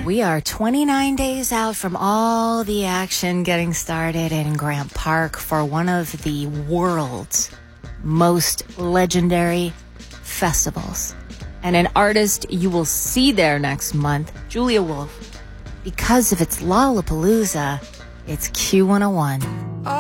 We are 29 days out from all the action getting started in Grant Park for one of the world's most legendary festivals. And an artist you will see there next month, Julia Wolf, because of its Lollapalooza, it's Q101.